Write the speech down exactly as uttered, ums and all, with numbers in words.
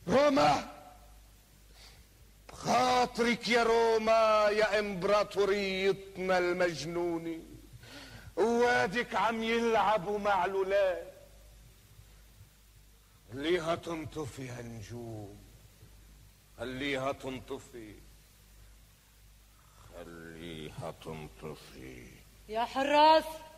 روما، بخاطرك يا روما يا امبراطوريتنا المجنونة، وادك عم يلعبوا مع الولاد. خليها تنطفي هالنجوم، خليها تنطفي، خليها تنطفي يا حراس.